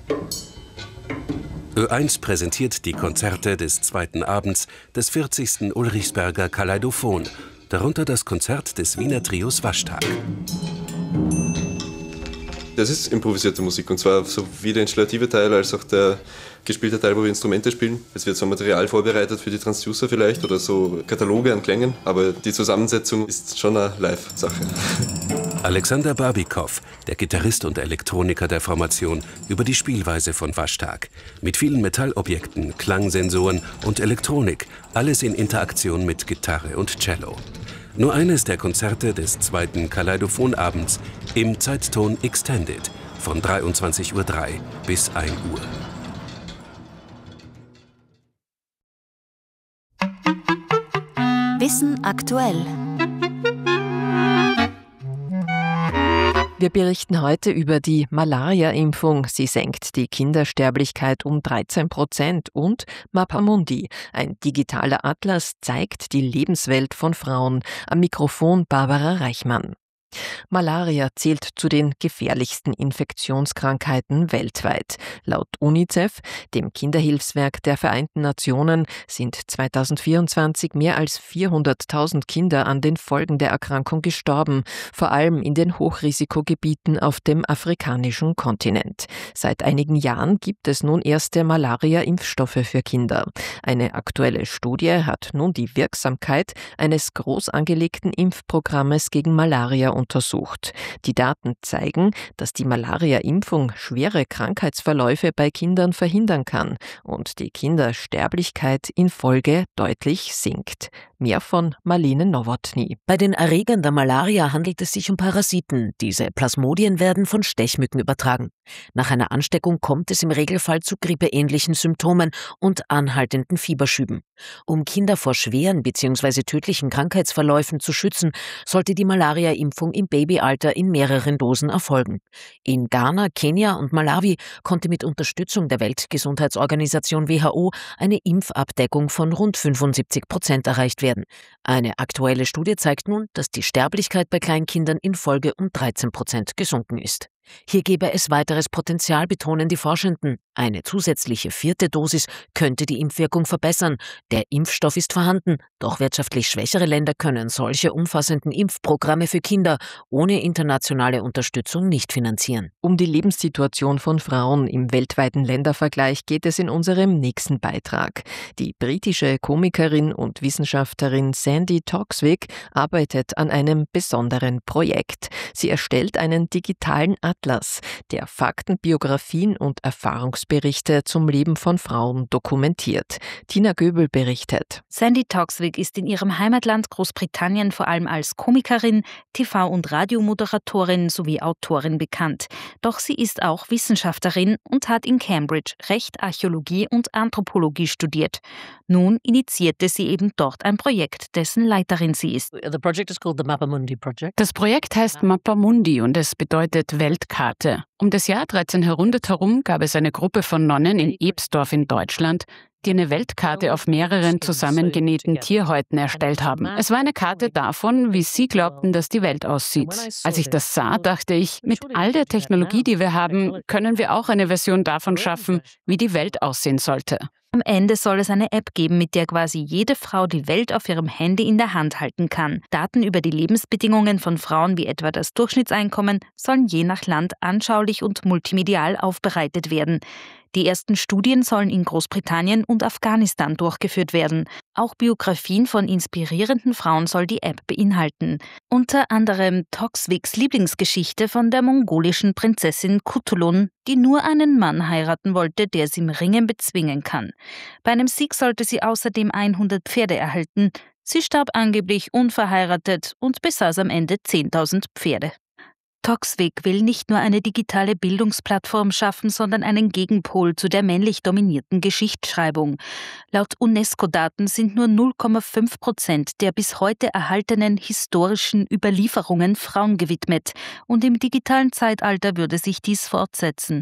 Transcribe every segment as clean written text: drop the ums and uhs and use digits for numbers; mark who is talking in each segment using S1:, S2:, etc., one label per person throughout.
S1: Ö1 präsentiert die Konzerte des zweiten Abends des 40. Ulrichsberger Kaleidophon, darunter das Konzert des Wiener Trios Waschtag.
S2: Das ist improvisierte Musik, und zwar sowie der installative Teil als auch der gespielte Teil, wo wir Instrumente spielen. Es wird so Material vorbereitet für die Transducer vielleicht oder so Kataloge an Klängen, aber die Zusammensetzung ist schon eine Live-Sache.
S1: Alexander Barbikow, der Gitarrist und Elektroniker der Formation, über die Spielweise von Waschtag. Mit vielen Metallobjekten, Klangsensoren und Elektronik, alles in Interaktion mit Gitarre und Cello. Nur eines der Konzerte des zweiten Kaleidophonabends im Zeitton Extended von 23:03 Uhr bis 1 Uhr.
S3: Wissen aktuell.
S4: Wir berichten heute über die Malaria-Impfung. Sie senkt die Kindersterblichkeit um 13% und Mappamundi, ein digitaler Atlas, zeigt die Lebenswelt von Frauen. Am Mikrofon Barbara Reichmann. Malaria zählt zu den gefährlichsten Infektionskrankheiten weltweit. Laut UNICEF, dem Kinderhilfswerk der Vereinten Nationen, sind 2024 mehr als 400.000 Kinder an den Folgen der Erkrankung gestorben, vor allem in den Hochrisikogebieten auf dem afrikanischen Kontinent. Seit einigen Jahren gibt es nun erste Malaria-Impfstoffe für Kinder. Eine aktuelle Studie hat nun die Wirksamkeit eines groß angelegten Impfprogrammes gegen Malaria untersucht. Die Daten zeigen, dass die Malaria-Impfung schwere Krankheitsverläufe bei Kindern verhindern kann und die Kindersterblichkeit in Folge deutlich sinkt. Mehr von Marlene Nowotny.
S5: Bei den Erregern der Malaria handelt es sich um Parasiten. Diese Plasmodien werden von Stechmücken übertragen. Nach einer Ansteckung kommt es im Regelfall zu grippeähnlichen Symptomen und anhaltenden Fieberschüben. Um Kinder vor schweren bzw. tödlichen Krankheitsverläufen zu schützen, sollte die Malaria-Impfung im Babyalter in mehreren Dosen erfolgen. In Ghana, Kenia und Malawi konnte mit Unterstützung der Weltgesundheitsorganisation WHO eine Impfabdeckung von rund 75% erreicht werden. Eine aktuelle Studie zeigt nun, dass die Sterblichkeit bei Kleinkindern in Folge um 13% gesunken ist. Hier gäbe es weiteres Potenzial, betonen die Forschenden. Eine zusätzliche 4. Dosis könnte die Impfwirkung verbessern. Der Impfstoff ist vorhanden, doch wirtschaftlich schwächere Länder können solche umfassenden Impfprogramme für Kinder ohne internationale Unterstützung nicht finanzieren.
S4: Um die Lebenssituation von Frauen im weltweiten Ländervergleich geht es in unserem nächsten Beitrag. Die britische Komikerin und Wissenschaftlerin Sandi Toksvig arbeitet an einem besonderen Projekt. Sie erstellt einen digitalen Atlas, der Fakten, Biografien und Erfahrungsberichte zum Leben von Frauen dokumentiert. Tina Göbel berichtet.
S6: Sandi Toksvig ist in ihrem Heimatland Großbritannien vor allem als Komikerin, TV- und Radiomoderatorin sowie Autorin bekannt. Doch sie ist auch Wissenschaftlerin und hat in Cambridge Recht, Archäologie und Anthropologie studiert. Nun initiierte sie eben dort ein Projekt, dessen Leiterin sie ist.
S7: Das Projekt heißt Mappamundi und es bedeutet Weltkarte. Um das Jahr 1300 herum gab es eine Gruppe von Nonnen in Ebsdorf in Deutschland, die eine Weltkarte auf mehreren zusammengenähten Tierhäuten erstellt haben. Es war eine Karte davon, wie sie glaubten, dass die Welt aussieht. Als ich das sah, dachte ich, mit all der Technologie, die wir haben, können wir auch eine Version davon schaffen, wie die Welt aussehen sollte.
S6: Am Ende soll es eine App geben, mit der quasi jede Frau die Welt auf ihrem Handy in der Hand halten kann. Daten über die Lebensbedingungen von Frauen, wie etwa das Durchschnittseinkommen, sollen je nach Land anschaulich und multimedial aufbereitet werden. Die ersten Studien sollen in Großbritannien und Afghanistan durchgeführt werden. Auch Biografien von inspirierenden Frauen soll die App beinhalten. Unter anderem Toksvigs Lieblingsgeschichte von der mongolischen Prinzessin Kutulun, die nur einen Mann heiraten wollte, der sie im Ringen bezwingen kann. Bei einem Sieg sollte sie außerdem 100 Pferde erhalten. Sie starb angeblich unverheiratet und besaß am Ende 10.000 Pferde. Toksvig will nicht nur eine digitale Bildungsplattform schaffen, sondern einen Gegenpol zu der männlich dominierten Geschichtsschreibung. Laut UNESCO-Daten sind nur 0,5% der bis heute erhaltenen historischen Überlieferungen Frauen gewidmet. Und im digitalen Zeitalter würde sich dies fortsetzen.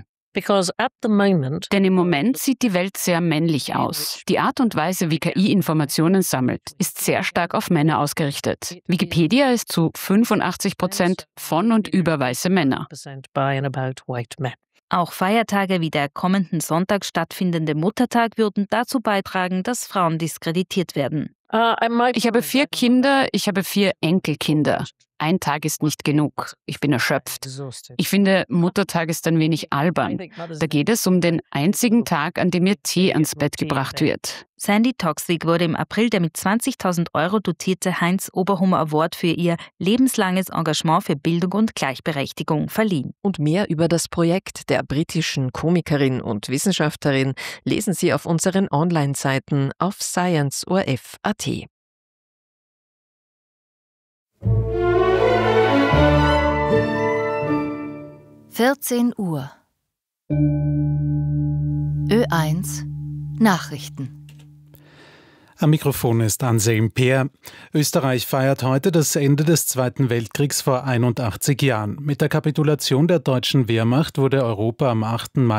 S7: Denn im Moment sieht die Welt sehr männlich aus. Die Art und Weise, wie KI Informationen sammelt, ist sehr stark auf Männer ausgerichtet. Wikipedia ist zu 85% von und über weiße Männer.
S6: Auch Feiertage wie der kommenden Sonntag stattfindende Muttertag würden dazu beitragen, dass Frauen diskreditiert werden.
S7: Ich habe 4 Kinder, ich habe 4 Enkelkinder. Ein Tag ist nicht genug. Ich bin erschöpft. Ich finde, Muttertag ist ein wenig albern. Da geht es um den einzigen Tag, an dem mir Tee ans Bett gebracht wird.
S6: Sandy Toksvig wurde im April der mit 20.000 € dotierte Heinz-Oberhummer Award für ihr lebenslanges Engagement für Bildung und Gleichberechtigung verliehen.
S4: Und mehr über das Projekt der britischen Komikerin und Wissenschaftlerin lesen Sie auf unseren Online-Seiten auf science.orf.at.
S3: 14 Uhr. Ö1 Nachrichten.
S8: Am Mikrofon ist Anselm Peer. Österreich feiert heute das Ende des Zweiten Weltkriegs vor 81 Jahren. Mit der Kapitulation der deutschen Wehrmacht wurde Europa am 8. Mai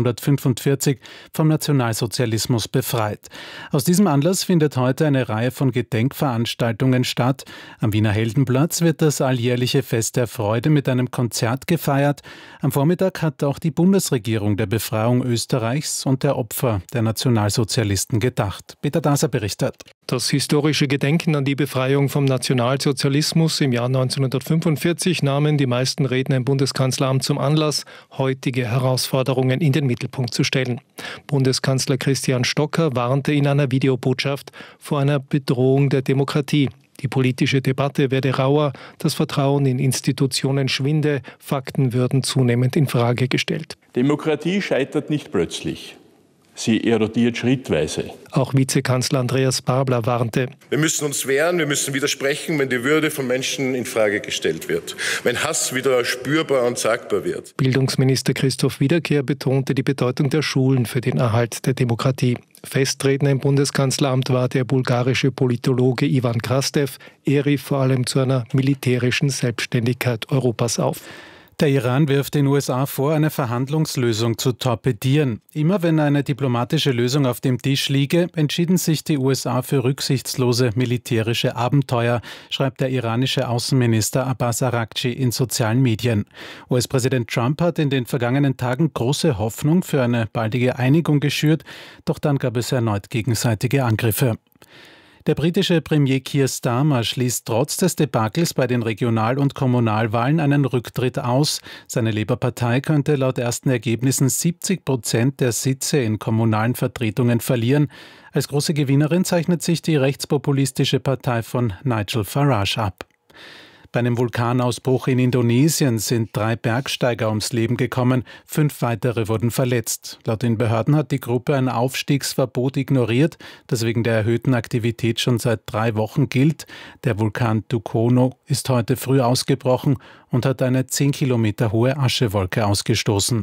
S8: 1945 vom Nationalsozialismus befreit. Aus diesem Anlass findet heute eine Reihe von Gedenkveranstaltungen statt. Am Wiener Heldenplatz wird das alljährliche Fest der Freude mit einem Konzert gefeiert. Am Vormittag hat auch die Bundesregierung der Befreiung Österreichs und der Opfer der Nationalsozialisten gedacht. Peter Daser berichtet.
S9: Das historische Gedenken an die Befreiung vom Nationalsozialismus im Jahr 1945 nahmen die meisten Redner im Bundeskanzleramt zum Anlass, heutige Herausforderungen in den Mittelpunkt zu stellen. Bundeskanzler Christian Stocker warnte in einer Videobotschaft vor einer Bedrohung der Demokratie. Die politische Debatte werde rauer, das Vertrauen in Institutionen schwinde, Fakten würden zunehmend in Frage gestellt.
S10: Demokratie scheitert nicht plötzlich. Sie erodiert schrittweise.
S9: Auch Vizekanzler Andreas Babler warnte.
S11: Wir müssen uns wehren, wir müssen widersprechen, wenn die Würde von Menschen in Frage gestellt wird. Wenn Hass wieder spürbar und sagbar wird.
S9: Bildungsminister Christoph Wiederkehr betonte die Bedeutung der Schulen für den Erhalt der Demokratie. Festredner im Bundeskanzleramt war der bulgarische Politologe Ivan Krastev. Er rief vor allem zu einer militärischen Selbstständigkeit Europas auf.
S8: Der Iran wirft den USA vor, eine Verhandlungslösung zu torpedieren. Immer wenn eine diplomatische Lösung auf dem Tisch liege, entschieden sich die USA für rücksichtslose militärische Abenteuer, schreibt der iranische Außenminister Abbas Araghchi in sozialen Medien. US-Präsident Trump hat in den vergangenen Tagen große Hoffnung für eine baldige Einigung geschürt, doch dann gab es erneut gegenseitige Angriffe. Der britische Premier Keir Starmer schließt trotz des Debakels bei den Regional- und Kommunalwahlen einen Rücktritt aus. Seine Labour-Partei könnte laut ersten Ergebnissen 70% der Sitze in kommunalen Vertretungen verlieren. Als große Gewinnerin zeichnet sich die rechtspopulistische Partei von Nigel Farage ab. Bei einem Vulkanausbruch in Indonesien sind 3 Bergsteiger ums Leben gekommen, 5 weitere wurden verletzt. Laut den Behörden hat die Gruppe ein Aufstiegsverbot ignoriert, das wegen der erhöhten Aktivität schon seit 3 Wochen gilt. Der Vulkan Dukono ist heute früh ausgebrochen und hat eine 10 Kilometer hohe Aschewolke ausgestoßen.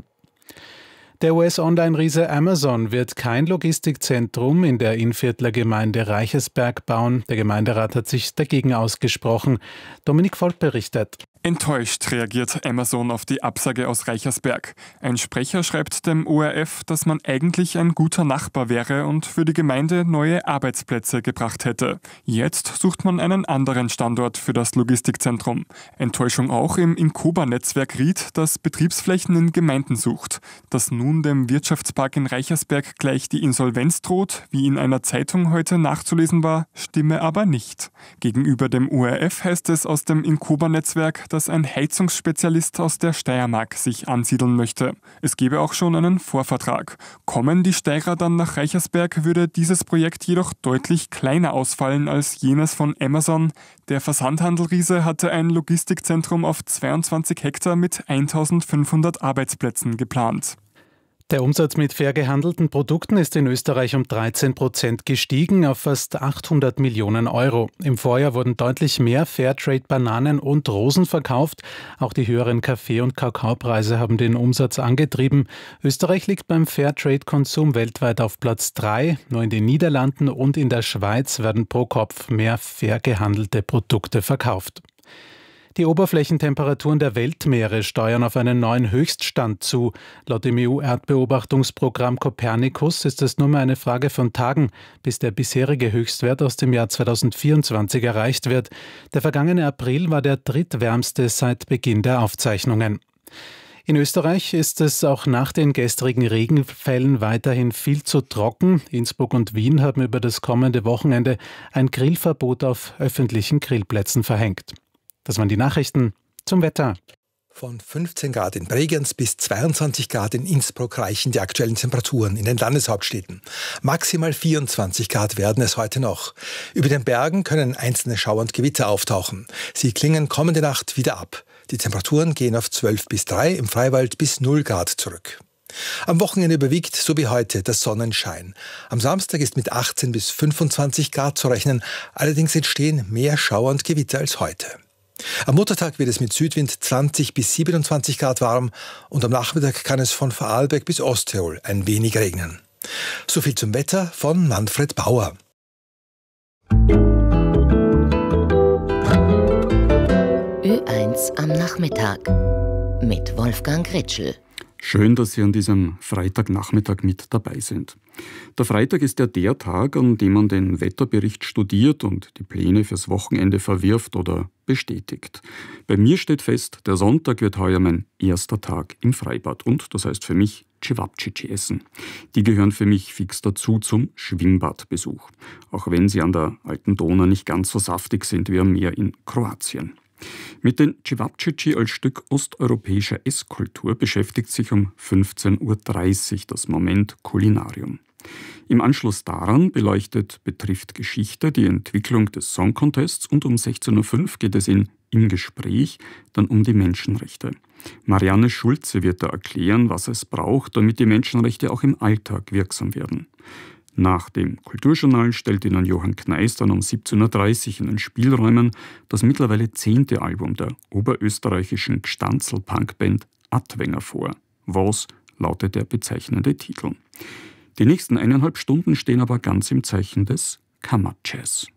S8: Der US-Online-Riese Amazon wird kein Logistikzentrum in der Innviertler Gemeinde Reichersberg bauen. Der Gemeinderat hat sich dagegen ausgesprochen. Dominik Volk berichtet.
S12: Enttäuscht reagiert Amazon auf die Absage aus Reichersberg. Ein Sprecher schreibt dem ORF, dass man eigentlich ein guter Nachbar wäre und für die Gemeinde neue Arbeitsplätze gebracht hätte. Jetzt sucht man einen anderen Standort für das Logistikzentrum. Enttäuschung auch im Incoba-Netzwerk Ried, das Betriebsflächen in Gemeinden sucht. Dass nun dem Wirtschaftspark in Reichersberg gleich die Insolvenz droht, wie in einer Zeitung heute nachzulesen war, stimme aber nicht. Gegenüber dem ORF heißt es aus dem Incoba-Netzwerk, dass ein Heizungsspezialist aus der Steiermark sich ansiedeln möchte. Es gebe auch schon einen Vorvertrag. Kommen die Steirer dann nach Reichersberg, würde dieses Projekt jedoch deutlich kleiner ausfallen als jenes von Amazon. Der Versandhandelriese hatte ein Logistikzentrum auf 22 Hektar mit 1500 Arbeitsplätzen geplant.
S8: Der Umsatz mit fair gehandelten Produkten ist in Österreich um 13% gestiegen auf fast 800 Millionen Euro. Im Vorjahr wurden deutlich mehr Fairtrade-Bananen und Rosen verkauft. Auch die höheren Kaffee- und Kakaopreise haben den Umsatz angetrieben. Österreich liegt beim Fairtrade-Konsum weltweit auf Platz 3. Nur in den Niederlanden und in der Schweiz werden pro Kopf mehr fair gehandelte Produkte verkauft. Die Oberflächentemperaturen der Weltmeere steuern auf einen neuen Höchststand zu. Laut dem EU-Erdbeobachtungsprogramm Copernicus ist es nur mehr eine Frage von Tagen, bis der bisherige Höchstwert aus dem Jahr 2024 erreicht wird. Der vergangene April war der drittwärmste seit Beginn der Aufzeichnungen. In Österreich ist es auch nach den gestrigen Regenfällen weiterhin viel zu trocken. Innsbruck und Wien haben über das kommende Wochenende ein Grillverbot auf öffentlichen Grillplätzen verhängt. Das waren die Nachrichten zum Wetter.
S13: Von 15 Grad in Bregenz bis 22 Grad in Innsbruck reichen die aktuellen Temperaturen in den Landeshauptstädten. Maximal 24 Grad werden es heute noch. Über den Bergen können einzelne Schauer und Gewitter auftauchen. Sie klingen kommende Nacht wieder ab. Die Temperaturen gehen auf 12 bis 3, im Freiwald bis 0 Grad zurück. Am Wochenende überwiegt, so wie heute, der Sonnenschein. Am Samstag ist mit 18 bis 25 Grad zu rechnen. Allerdings entstehen mehr Schauer und Gewitter als heute. Am Muttertag wird es mit Südwind 20 bis 27 Grad warm und am Nachmittag kann es von Vorarlberg bis Osttirol ein wenig regnen. So viel zum Wetter von Manfred Bauer.
S14: Ö1 am Nachmittag mit Wolfgang Ritschl.
S15: Schön, dass Sie an diesem Freitagnachmittag mit dabei sind. Der Freitag ist ja der Tag, an dem man den Wetterbericht studiert und die Pläne fürs Wochenende verwirft oder bestätigt. Bei mir steht fest, der Sonntag wird heuer mein erster Tag im Freibad und das heißt für mich Cevapcici essen. Die gehören für mich fix dazu zum Schwimmbadbesuch, auch wenn sie an der alten Donau nicht ganz so saftig sind wie am Meer in Kroatien. Mit den Cevapcici als Stück osteuropäischer Esskultur beschäftigt sich um 15.30 Uhr das Moment Kulinarium. Im Anschluss daran beleuchtet Betrifft Geschichte die Entwicklung des Song Contests und um 16.05 Uhr geht es in Im Gespräch dann um die Menschenrechte. Marianne Schulze wird da erklären, was es braucht, damit die Menschenrechte auch im Alltag wirksam werden. Nach dem Kulturjournal stellt Ihnen Johann Kneis dann um 17.30 Uhr in den Spielräumen das mittlerweile 10. Album der oberösterreichischen Gstanzl-Punkband Adwenger vor. Was lautet der bezeichnende Titel. Die nächsten 1,5 Stunden stehen aber ganz im Zeichen des Kammerjazz.